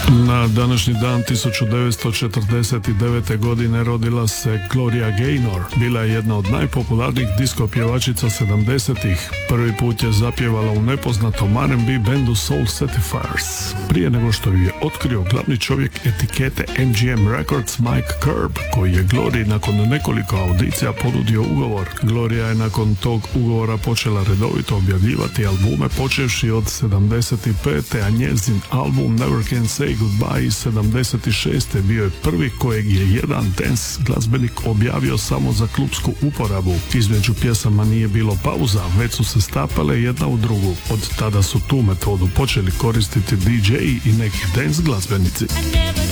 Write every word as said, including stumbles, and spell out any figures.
Na današnji dan tisuću devetsto četrdeset devete. godine rodila se Gloria Gaynor. Bila je jedna od najpopularnijih disko pjevačica sedamdesetih. Prvi put je zapjevala u nepoznatom R and B bendu Soul Certifiers. Prije nego što ju je otkrio glavni čovjek etikete M G M Records Mike Curb, koji je Gloriji nakon nekoliko audicija ponudio ugovor. Gloria je nakon tog ugovora počela redovito objavljivati albume počevši od sedamdeset pete. a njezin album Never Can Say Goodbye iz sedamdeset šeste. bio je prvi kojeg je jedan dance glazbenik objavio samo za klupsku uporabu. Između pjesama nije bilo pauza, već su se stapale jedna u drugu. Od tada su tu metodu počeli koristiti D J i neki dance glazbenici.